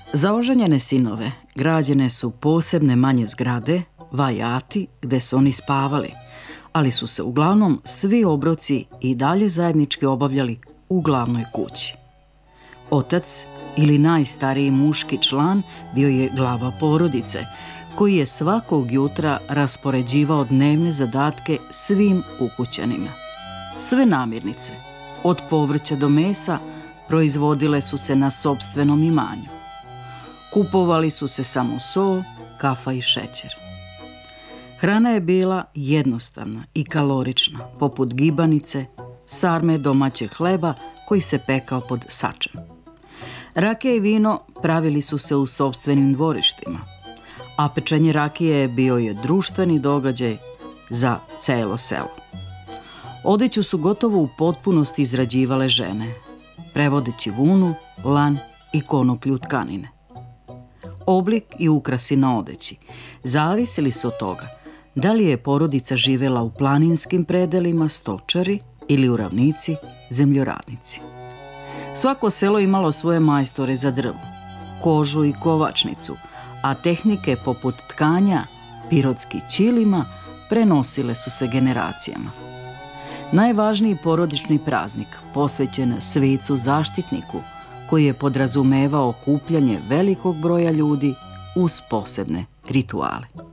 Za oženjene sinove građene su posebne manje zgrade, vajati, gde su oni spavali, ali su se uglavnom svi obroci i dalje zajednički obavljali u glavnoj kući. Otac ili najstariji muški član bio je glava porodice, koji je svakog jutra raspoređivao dnevne zadatke svim ukućanima. Sve namirnice, od povrća do mesa, proizvodile su se na sopstvenom imanju. Kupovali su se samo so, kafa i šećer. Hrana je bila jednostavna i kalorična, poput gibanice, sarme domaćeg hleba koji se pekao pod sačem. Rakija i vino pravili su se u sopstvenim dvorištima, a pečenje rakije bio je društveni događaj za celo selo. Odeću su gotovo u potpunosti izrađivale žene, prevodeći vunu, lan i konoplju tkanine. Oblik i ukrasi na odeći zavisili su od toga da li je porodica živela u planinskim predelima, stočari, ili u ravnici, zemljoradnici. Svako selo imalo svoje majstore za drvo, kožu i kovačnicu, a tehnike poput tkanja, pirotski ćilima prenosile su se generacijama. Najvažniji porodični praznik posvećen Svicu zaštitniku, koji je podrazumevao okupljanje velikog broja ljudi uz posebne rituale.